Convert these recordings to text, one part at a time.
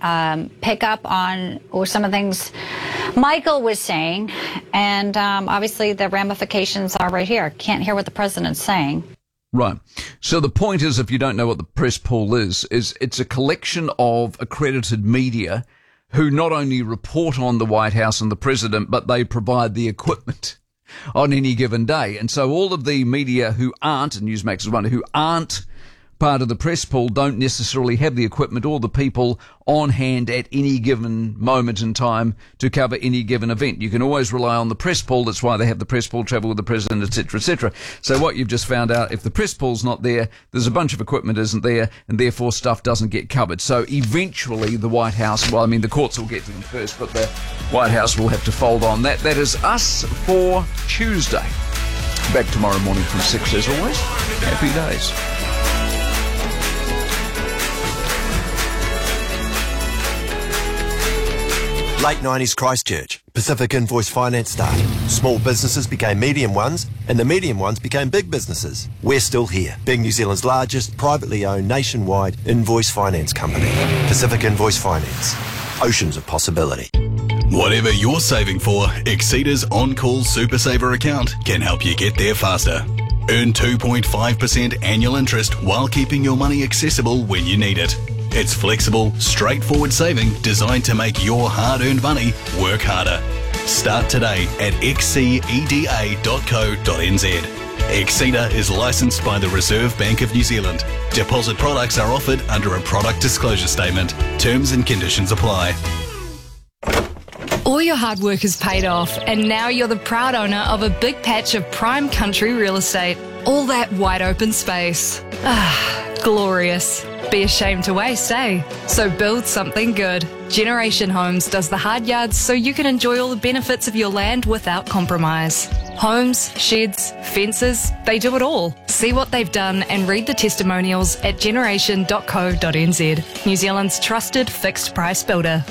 pick up on some of the things Michael was saying, and obviously the ramifications are right here. Can't hear what the president's saying. Right. So the point is, if you don't know what the press pool is it's a collection of accredited media who not only report on the White House and the president, but they provide the equipment on any given day. And so all of the media who aren't, and Newsmax is one, who aren't part of the press pool don't necessarily have the equipment or the people on hand at any given moment in time to cover any given event. You can always rely on the press pool. That's why they have the press pool, travel with the president, etc., etc. So what you've just found out, if the press pool's not there, there's a bunch of equipment isn't there, and therefore stuff doesn't get covered. So eventually the White House, well, I mean, the courts will get to them first, but the White House will have to fold on that. That is us for Tuesday. Back tomorrow morning from 6 as always. Happy days. Late 90s Christchurch, Pacific Invoice Finance started. Small businesses became medium ones, and the medium ones became big businesses. We're still here, being New Zealand's largest privately owned nationwide invoice finance company. Pacific Invoice Finance. Oceans of possibility. Whatever you're saving for, Exceda's On-Call Super Saver account can help you get there faster. Earn 2.5% annual interest while keeping your money accessible when you need it. It's flexible, straightforward saving designed to make your hard-earned money work harder. Start today at xceda.co.nz. Exceda is licensed by the Reserve Bank of New Zealand. Deposit products are offered under a product disclosure statement. Terms and conditions apply. All your hard work has paid off, and now you're the proud owner of a big patch of prime country real estate. All that wide open space. Ah, glorious. Be ashamed to waste, eh? So build something good. Generation Homes does the hard yards so you can enjoy all the benefits of your land without compromise. Homes, sheds, fences, they do it all. See what they've done and read the testimonials at generation.co.nz. New Zealand's trusted fixed price builder.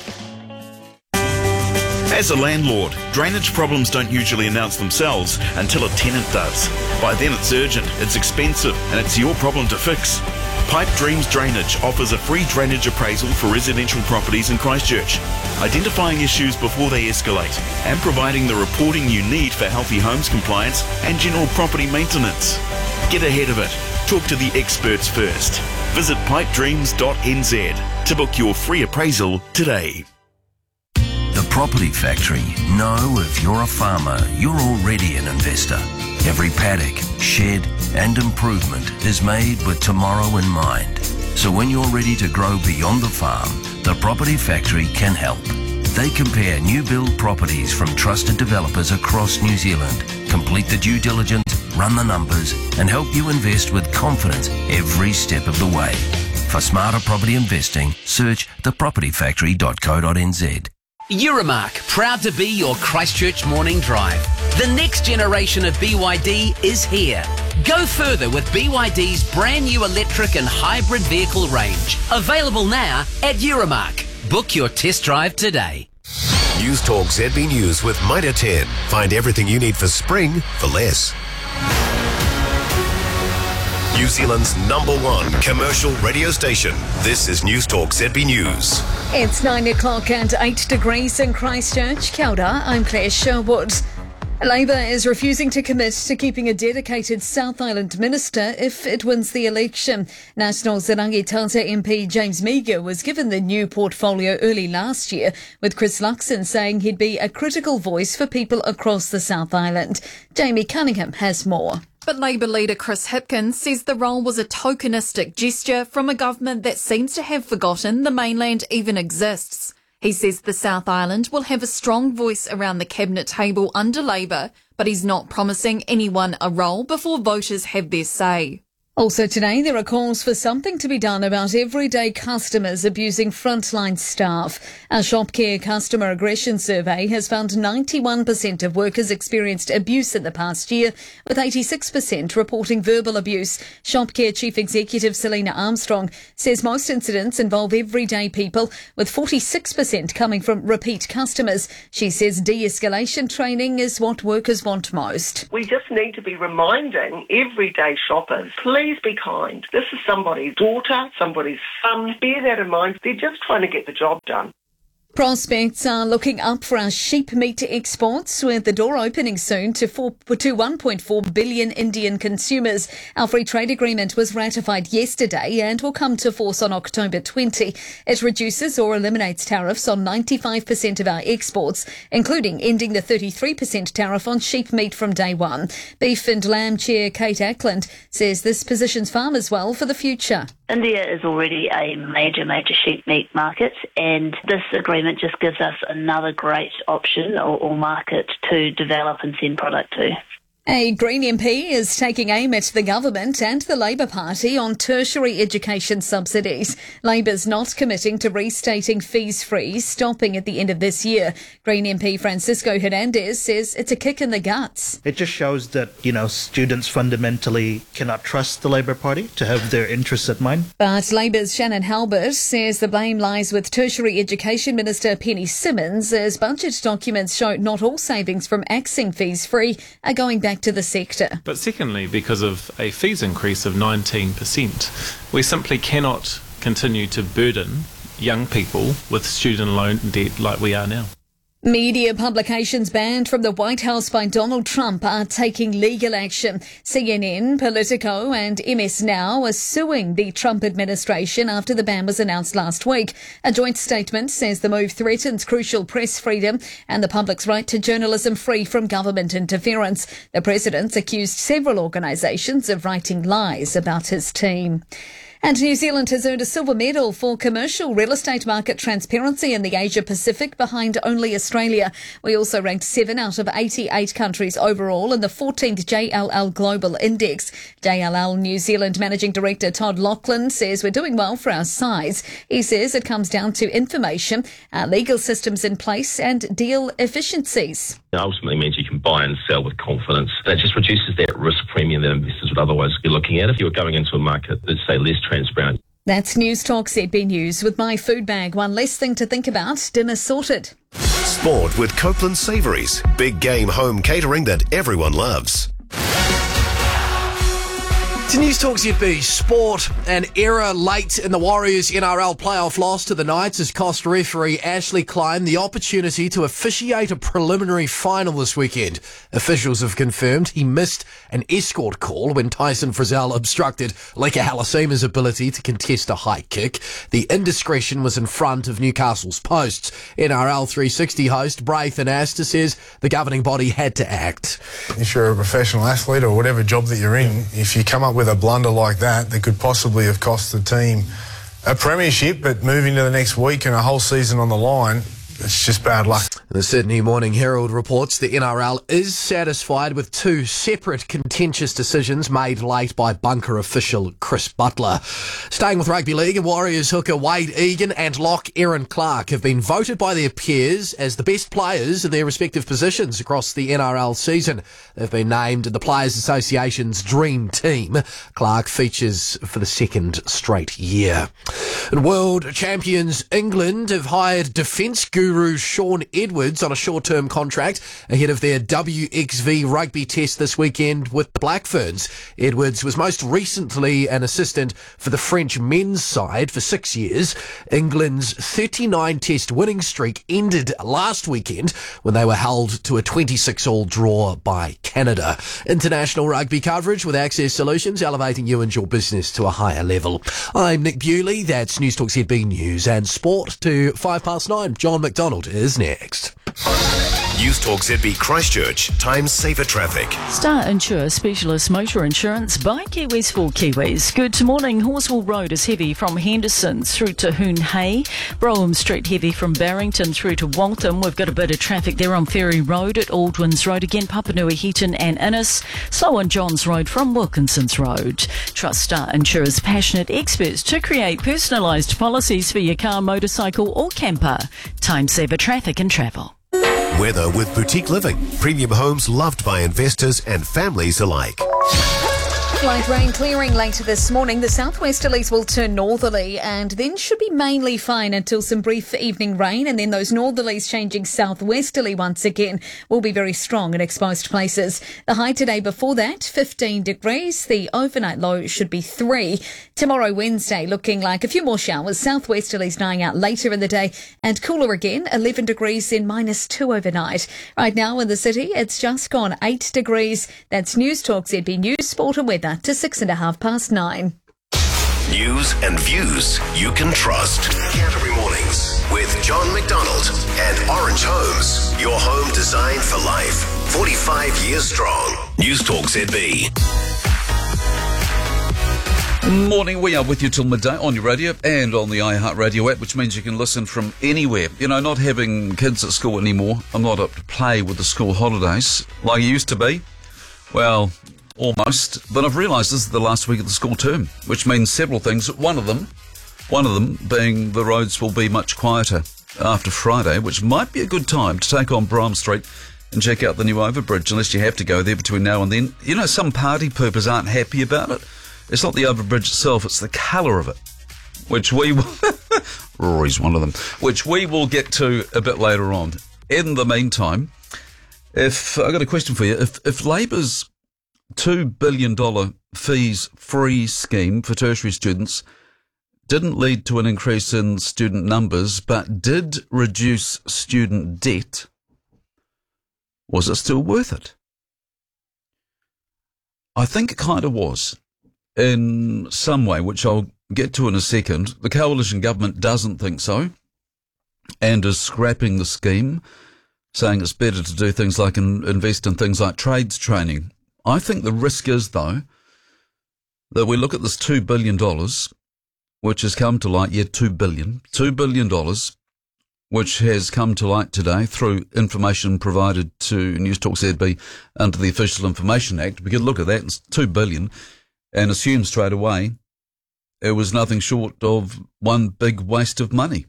As a landlord, drainage problems don't usually announce themselves until a tenant does. By then it's urgent, it's expensive, and it's your problem to fix. Pipe Dreams Drainage offers a free drainage appraisal for residential properties in Christchurch, identifying issues before they escalate and providing the reporting you need for healthy homes compliance and general property maintenance. Get ahead of it. Talk to the experts first. Visit pipedreams.nz to book your free appraisal today. The Property Factory know if you're a farmer, you're already an investor. Every paddock, shed and improvement is made with tomorrow in mind. So when you're ready to grow beyond the farm, the Property Factory can help. They compare new build properties from trusted developers across New Zealand, complete the due diligence, run the numbers and help you invest with confidence every step of the way. For smarter property investing, search thepropertyfactory.co.nz. Euromark, proud to be your Christchurch morning drive. The next generation of BYD is here. Go further with BYD's brand new electric and hybrid vehicle range. Available now at Euromark. Book your test drive today. News Talk ZB News with Mitre 10. Find everything you need for spring for less. New Zealand's #1 commercial radio station. This is News Talk ZB News. It's 9 o'clock and 8 degrees in Christchurch. Kia ora, I'm Claire Sherwood. Labour is refusing to commit to keeping a dedicated South Island minister if it wins the election. National's Rangitata MP James Meagher was given the new portfolio early last year, with Chris Luxon saying he'd be a critical voice for people across the South Island. Jamie Cunningham has more. But Labour leader Chris Hipkins says the role was a tokenistic gesture from a government that seems to have forgotten the mainland even exists. He says the South Island will have a strong voice around the cabinet table under Labour, but he's not promising anyone a role before voters have their say. Also today, there are calls for something to be done about everyday customers abusing frontline staff. A ShopCare customer aggression survey has found 91% of workers experienced abuse in the past year, with 86% reporting verbal abuse. ShopCare Chief Executive Selena Armstrong says most incidents involve everyday people, with 46% coming from repeat customers. She says de-escalation training is what workers want most. We just need to be reminding everyday shoppers, please please be kind. This is somebody's daughter, somebody's son. Bear that in mind. They're just trying to get the job done. Prospects are looking up for our sheep meat exports, with the door opening soon to 1.4 billion Indian consumers. Our free trade agreement was ratified yesterday and will come to force on October 20. It reduces or eliminates tariffs on 95% of our exports, including ending the 33% tariff on sheep meat from day one. Beef and Lamb Chair Kate Ackland says this positions farmers well for the future. India is already a major sheep meat market, and this agreement just gives us another great option or market to develop and send product to. A Green MP is taking aim at the government and the Labour Party on tertiary education subsidies. Labour's not committing to restating fees free, stopping at the end of this year. Green MP Francisco Hernandez says it's a kick in the guts. It just shows that, students fundamentally cannot trust the Labour Party to have their interests at mind. But Labour's Shannon Halbert says the blame lies with Tertiary Education Minister Penny Simmons, as budget documents show not all savings from axing fees free are going back to the sector. But secondly, because of a fees increase of 19%, we simply cannot continue to burden young people with student loan debt like we are now. Media publications banned from the White House by Donald Trump are taking legal action. CNN, Politico and MS Now are suing the Trump administration after the ban was announced last week. A joint statement says the move threatens crucial press freedom and the public's right to journalism free from government interference. The president's accused several organisations of writing lies about his team. And New Zealand has earned a silver medal for commercial real estate market transparency in the Asia Pacific, behind only Australia. We also ranked 7 out of 88 countries overall in the 14th JLL Global Index. JLL New Zealand Managing Director Todd Lachlan says we're doing well for our size. He says it comes down to information, our legal systems in place and deal efficiencies. It ultimately means you can buy and sell with confidence. That just reduces that risk premium that investors would otherwise be looking at if you were going into a market that's, say, less transparent. That's News Talk ZB News. With My Food Bag, one less thing to think about. Dinner sorted. Sport with Copeland Savouries. Big game home catering that everyone loves. To News Talk ZB, sport. An error late in the Warriors NRL playoff loss to the Knights has cost referee Ashley Klein the opportunity to officiate a preliminary final this weekend. Officials have confirmed he missed an escort call when Tyson Frizzell obstructed Leka Halasima's ability to contest a high kick. The indiscretion was in front of Newcastle's posts. NRL 360 host Braithen Astor says the governing body had to act. If you're a professional athlete or whatever job that you're in, if you come up with a blunder like that could possibly have cost the team a premiership, but moving to the next week and a whole season on the line, it's just bad luck. The Sydney Morning Herald reports the NRL is satisfied with 2 separate contentious decisions made late by bunker official Chris Butler. Staying with rugby league, Warriors hooker Wade Egan and lock Erin Clark have been voted by their peers as the best players in their respective positions across the NRL season. They've been named the Players Association's Dream Team. Clark features for the second straight year. And world champions England have hired defence guru Sean Edwards on a short-term contract ahead of their WXV rugby test this weekend with the Black Ferns. Edwards was most recently an assistant for the French men's side for 6 years. England's 39-test winning streak ended last weekend when they were held to a 26-all draw by Canada. International rugby coverage with Access Solutions, elevating you and your business to a higher level. I'm Nick Bewley. That's News Talk ZB News and Sport to 9:05. John McDonald is next. News Talk ZB Christchurch. Time saver traffic. Star Insure Specialist Motor Insurance by Kiwis for Kiwis. Good morning. Horsewell Road is heavy from Henderson through to Hoon Hay. Brougham Street heavy from Barrington through to Waltham. We've got a bit of traffic there on Ferry Road at Aldwins Road. Again, Papanui, Heaton and Innes. Slow on Johns Road from Wilkinson's Road. Trust Star Insure's passionate experts to create personalised policies for your car, motorcycle or camper. Time saver traffic and travel. Weather with Boutique Living. Premium homes loved by investors and families alike. Light rain clearing later this morning. The southwesterlies will turn northerly and then should be mainly fine until some brief evening rain, and then those northerlies changing southwesterly once again will be very strong in exposed places. The high today before that, 15 degrees. The overnight low should be 3. Tomorrow, Wednesday, looking like a few more showers. Southwesterlies dying out later in the day and cooler again, 11 degrees then -2 overnight. Right now in the city, it's just gone 8 degrees. That's News Talk ZB News, Sport and Weather to 9:06. News and views you can trust. Canterbury Mornings with John McDonald and Orange Homes. Your home designed for life. 45 years strong. News Talk ZB. Morning, we are with you till midday on your radio and on the iHeartRadio app, which means you can listen from anywhere. You know, not having kids at school anymore, I'm not up to play with the school holidays like it used to be. Well, almost. But I've realised this is the last week of the school term, which means several things. One of them being the roads will be much quieter after Friday, which might be a good time to take on Bram Street and check out the new overbridge, unless you have to go there between now and then. You know, some party poopers aren't happy about it. It's not the overbridge itself, it's the colour of it, which we will... Rory's one of them, which we will get to a bit later on. In the meantime, I've got a question for you. If Labor's $2 billion fees-free scheme for tertiary students didn't lead to an increase in student numbers, but did reduce student debt, was it still worth it? I think it kind of was, in some way, which I'll get to in a second. The coalition government doesn't think so and is scrapping the scheme, saying it's better to do things like invest in things like trades training. I think the risk is, though, that we look at this $2 billion, which has come to light, $2 billion, which has come to light today through information provided to News Talk ZB under the Official Information Act. We could look at that, it's $2 billion, and assume straight away it was nothing short of one big waste of money.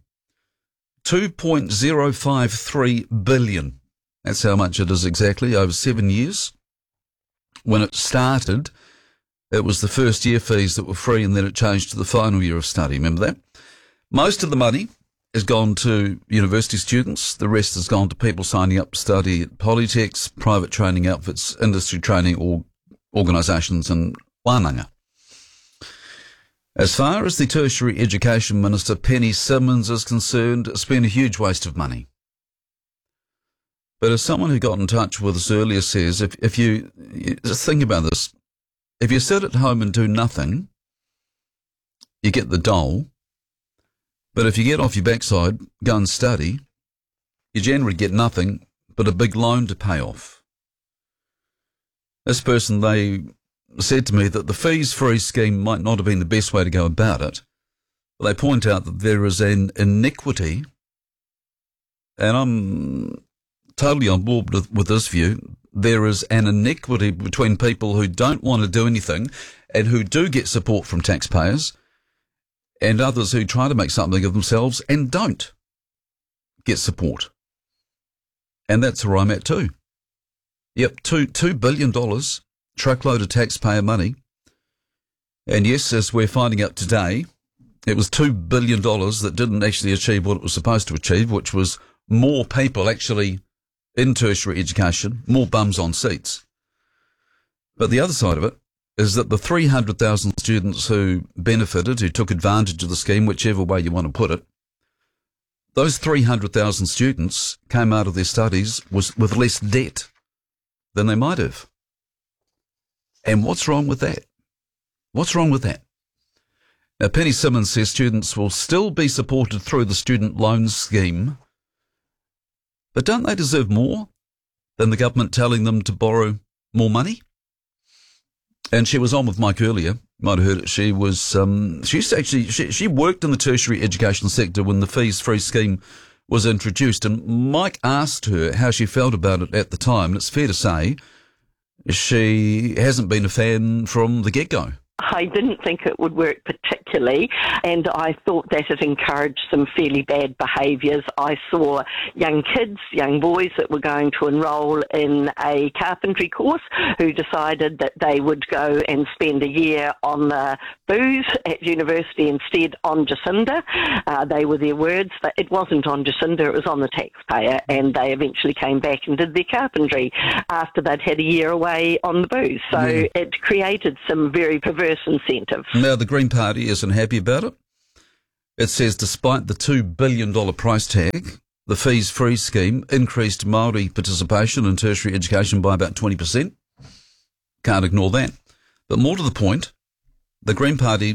2.053 billion. That's how much it is exactly over 7 years. When it started, it was the first year fees that were free, and then it changed to the final year of study. Remember that? Most of the money has gone to university students. The rest has gone to people signing up to study at polytechs, private training outfits, industry training organisations and wānanga. As far as the Tertiary Education Minister, Penny Simmons, is concerned, it's been a huge waste of money. But as someone who got in touch with us earlier says, if you just think about this, if you sit at home and do nothing, you get the dole. But if you get off your backside, go and study, you generally get nothing but a big loan to pay off. This person, they said to me that the fees-free scheme might not have been the best way to go about it. But they point out that there is an inequity, and I'm totally on board with this view. There is an inequity between people who don't want to do anything and who do get support from taxpayers, and others who try to make something of themselves and don't get support. And that's where I'm at too. Yep, $2 billion, truckload of taxpayer money. And yes, as we're finding out today, it was $2 billion that didn't actually achieve what it was supposed to achieve, which was more people actually in tertiary education, more bums on seats. But the other side of it is that the 300,000 students who benefited, who took advantage of the scheme, whichever way you want to put it, those 300,000 students came out of their studies with less debt than they might have. And what's wrong with that? What's wrong with that? Now, Penny Simmons says students will still be supported through the student loan scheme, but don't they deserve more than the government telling them to borrow more money? And she was on with Mike earlier. Might have heard it. She was, she worked in the tertiary education sector when the fees-free scheme was introduced. And Mike asked her how she felt about it at the time. And it's fair to say she hasn't been a fan from the get-go. I didn't think it would work particularly, and I thought that it encouraged some fairly bad behaviours. I saw young kids, young boys that were going to enrol in a carpentry course who decided that they would go and spend a year on the booze at university instead on Jacinda. They were their words, but it wasn't on Jacinda, it was on the taxpayer, and they eventually came back and did their carpentry after they'd had a year away on the booze. So it created some very perverse incentive. Now, the Green Party isn't happy about it. It says despite the $2 billion price tag, the fees-free scheme increased Māori participation in tertiary education by about 20%. Can't ignore that. But more to the point, the Green Party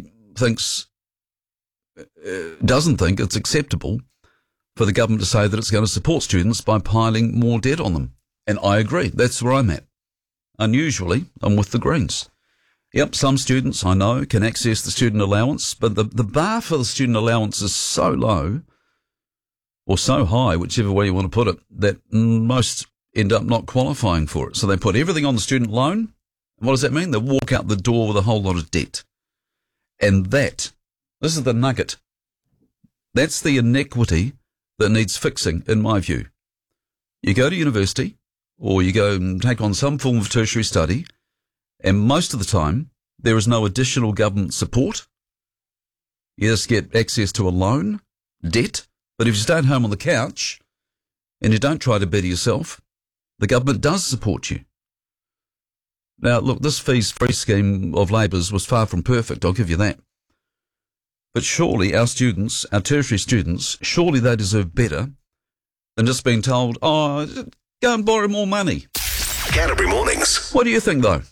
doesn't think it's acceptable for the government to say that it's going to support students by piling more debt on them. And I agree. That's where I'm at. Unusually, I'm with the Greens. Yep, some students, I know, can access the student allowance, but the bar for the student allowance is so low, or so high, whichever way you want to put it, that most end up not qualifying for it. So they put everything on the student loan. What does that mean? They walk out the door with a whole lot of debt. And this is the nugget. That's the inequity that needs fixing, in my view. You go to university, or you go and take on some form of tertiary study, and most of the time, there is no additional government support. You just get access to a loan, debt, but if you stay at home on the couch and you don't try to better yourself, the government does support you. Now, look, this fees-free scheme of Labour's was far from perfect, I'll give you that. But surely our students, our tertiary students, surely they deserve better than just being told, oh, go and borrow more money. Canterbury Mornings. What do you think, though?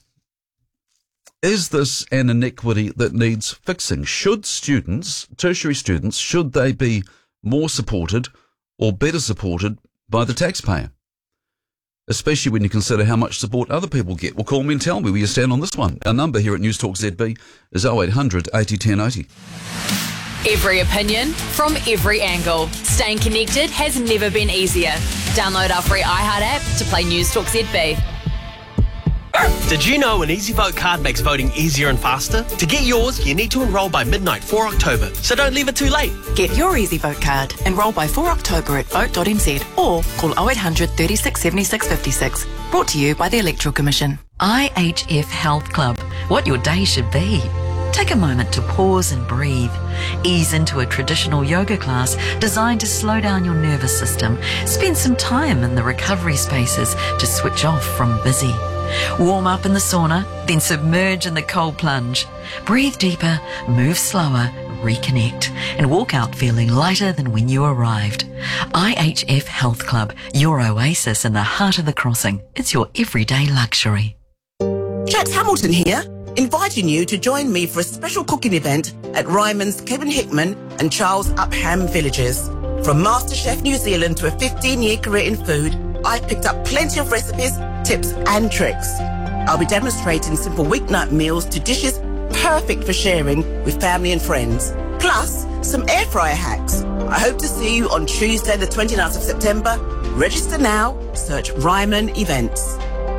Is this an inequity that needs fixing? Should students, tertiary students, should they be more supported or better supported by the taxpayer? Especially when you consider how much support other people get. Well, call me and tell me where you stand on this one. Our number here at News Talk ZB is 0800 80 10 80. Every opinion from every angle. Staying connected has never been easier. Download our free iHeart app to play News Talk ZB. Did you know an EasyVote card makes voting easier and faster? To get yours, you need to enrol by midnight 4 October, so don't leave it too late. Get your EasyVote card. Enrol by 4 October at vote.nz or call 0800 36 76 56. Brought to you by the Electoral Commission. IHF Health Club. What your day should be. Take a moment to pause and breathe. Ease into a traditional yoga class designed to slow down your nervous system. Spend some time in the recovery spaces to switch off from busy. Warm up in the sauna, then submerge in the cold plunge. Breathe deeper, move slower, reconnect, and walk out feeling lighter than when you arrived. IHF Health Club, your oasis in the heart of the crossing. It's your everyday luxury. Jax Hamilton here, inviting you to join me for a special cooking event at Ryman's Kevin Hickman and Charles Upham villages. From MasterChef New Zealand to a 15-year career in food, I've picked up plenty of recipes, tips and tricks. I'll be demonstrating simple weeknight meals to dishes perfect for sharing with family and friends. Plus, some air fryer hacks. I hope to see you on Tuesday the 29th of September. Register now, search Ryman Events.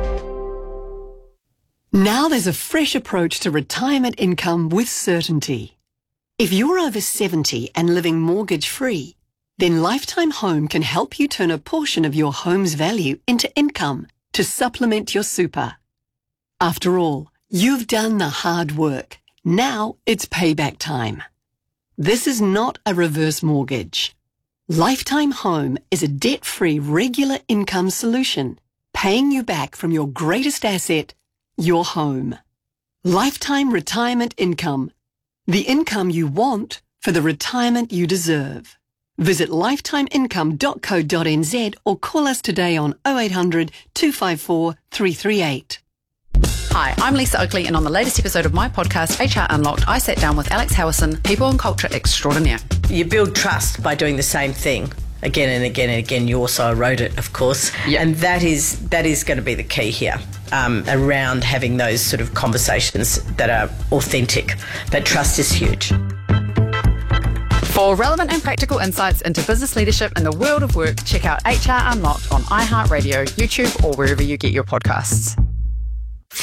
Now there's a fresh approach to retirement income with certainty. If you're over 70 and living mortgage-free, then Lifetime Home can help you turn a portion of your home's value into income to supplement your super. After all, you've done the hard work. Now it's payback time. This is not a reverse mortgage. Lifetime Home is a debt-free regular income solution, paying you back from your greatest asset, your home. Lifetime retirement income. The income you want for the retirement you deserve. Visit lifetimeincome.co.nz or call us today on 0800 254 338. Hi, I'm Lisa Oakley, and on the latest episode of my podcast, HR Unlocked, I sat down with Alex Howison, people and culture extraordinaire. You build trust by doing the same thing again and again and again. You also wrote it, of course. Yep. And that is going to be the key here, around having those sort of conversations that are authentic. But trust is huge. For relevant and practical insights into business leadership and the world of work, check out HR Unlocked on iHeartRadio, YouTube, or wherever you get your podcasts.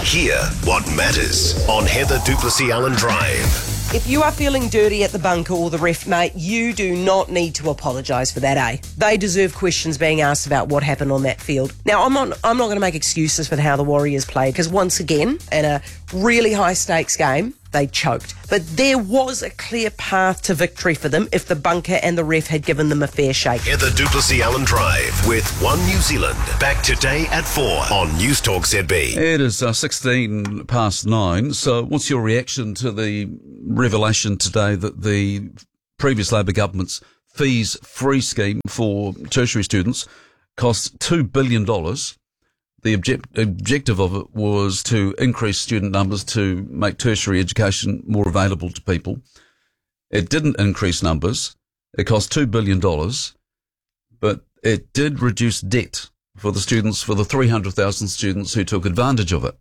Hear what matters on Heather Duplessis Allen Drive. If you are feeling dirty at the bunker or the ref, mate, you do not need to apologise for that, eh? They deserve questions being asked about what happened on that field. Now, I'm not going to make excuses for how the Warriors played, because once again, in a really high-stakes game, they choked. But there was a clear path to victory for them if the bunker and the ref had given them a fair shake. Heather Duplessis Allen Drive with One New Zealand. Back today at 4 on News Talk ZB. It is 16 past 9. So what's your reaction to the revelation today that the previous Labor government's fees-free scheme for tertiary students cost $2 billion? The objective of it was to increase student numbers to make tertiary education more available to people. It didn't increase numbers. It cost $2 billion, but it did reduce debt for the students, for the 300,000 students who took advantage of it.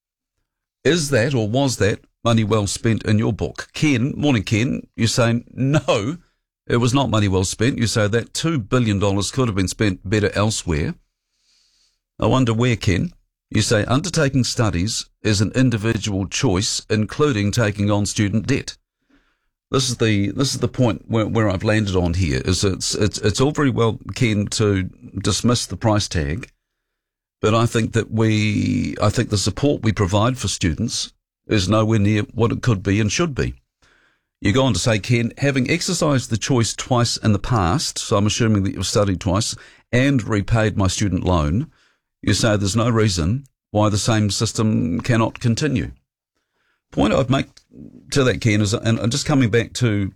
Is that, or was that, money well spent in your book? Ken, morning Ken, you're saying no, it was not money well spent. You say that $2 billion could have been spent better elsewhere. I wonder where, Ken. You say undertaking studies is an individual choice, including taking on student debt. This is the point where I've landed on here. Is it's all very well, Ken, to dismiss the price tag, but I think the support we provide for students is nowhere near what it could be and should be. You go on to say, Ken, having exercised the choice twice in the past, so I'm assuming that you've studied twice and repaid my student loan, you say there's no reason why the same system cannot continue. Point I'd make to that, Ken, is, and just coming back to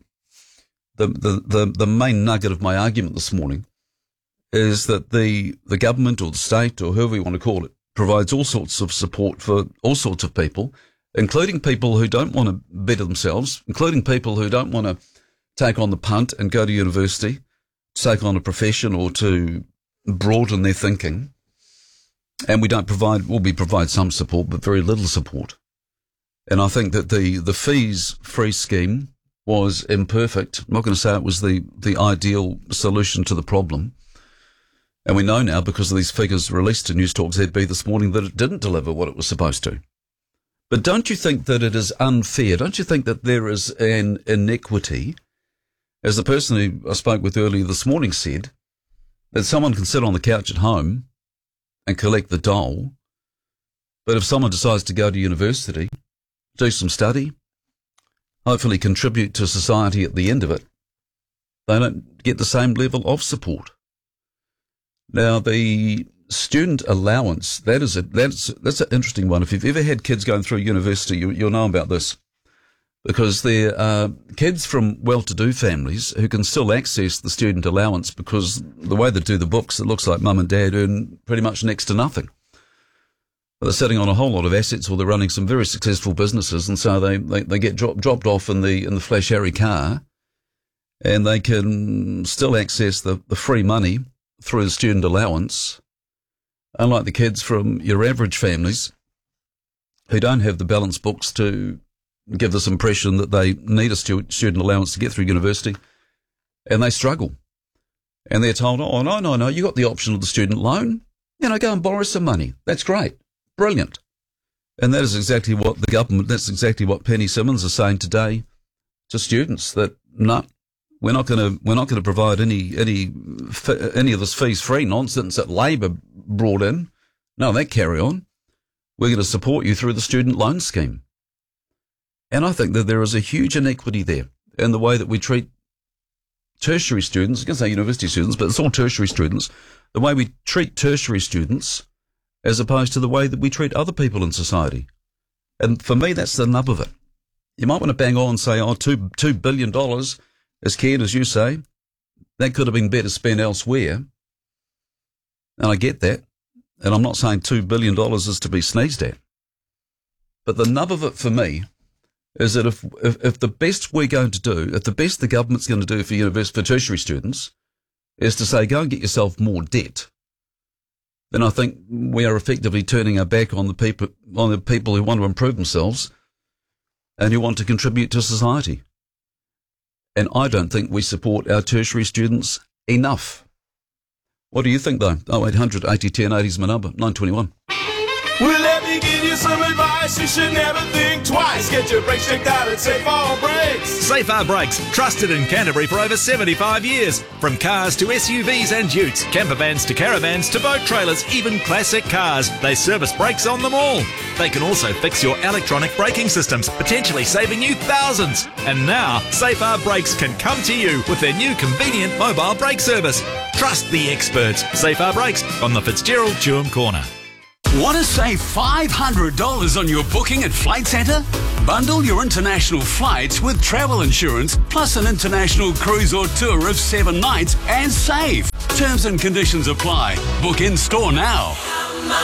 the main nugget of my argument this morning, is that the government or the state or whoever you want to call it provides all sorts of support for all sorts of people, including people who don't want to better themselves, including people who don't want to take on the punt and go to university, take on a profession or to broaden their thinking. And we provide some support, but very little support. And I think that the fees-free scheme was imperfect. I'm not going to say it was the ideal solution to the problem. And we know now, because of these figures released to News Talk ZB this morning, that it didn't deliver what it was supposed to. But don't you think that it is unfair? Don't you think that there is an inequity? As the person who I spoke with earlier this morning said, that someone can sit on the couch at home and collect the dole, but if someone decides to go to university, do some study, hopefully contribute to society at the end of it, they don't get the same level of support. Now, the student allowance, that's an interesting one. If you've ever had kids going through university, you'll know about this, because there are kids from well-to-do families who can still access the student allowance because the way they do the books, it looks like mum and dad earn pretty much next to nothing. They're sitting on a whole lot of assets, or they're running some very successful businesses, and so they get dropped off in the flash Harry car, and they can still access the free money through the student allowance, unlike the kids from your average families who don't have the balanced books to give this impression that they need a student allowance to get through university, and they struggle. And they're told, oh, no, you got the option of the student loan. Go and borrow some money. That's great. Brilliant. And that is exactly what that's exactly what Penny Simmons is saying today to students, that no, we're not going to provide any of this fees-free nonsense that Labor brought in. No, that carry on. We're going to support you through the student loan scheme. And I think that there is a huge inequity there in the way that we treat tertiary students. I can say university students, but it's all tertiary students. The way we treat tertiary students as opposed to the way that we treat other people in society. And for me, that's the nub of it. You might want to bang on and say, $2 billion, as Ken, as you say, that could have been better spent elsewhere. And I get that. And I'm not saying $2 billion is to be sneezed at. But the nub of it for me is that if the best we're going to do, if the best the government's going to do for tertiary students is to say, go and get yourself more debt, then I think we are effectively turning our back on the people who want to improve themselves and who want to contribute to society. And I don't think we support our tertiary students enough. What do you think, though? 0800 80 10 80 is my number, 921. Well, let me give you some advice. You should never think twice. Get your brakes checked out at Safar Brakes. Safar Brakes, trusted in Canterbury for over 75 years. From cars to SUVs and utes, camper vans to caravans to boat trailers, even classic cars. They service brakes on them all. They can also fix your electronic braking systems, potentially saving you thousands. And now, Safar Brakes can come to you with their new convenient mobile brake service. Trust the experts. Safar Brakes on the Fitzgerald Tuam Corner. Want to save $500 on your booking at Flight Centre? Bundle your international flights with travel insurance plus an international cruise or tour of 7 nights and save. Terms and conditions apply. Book in store now.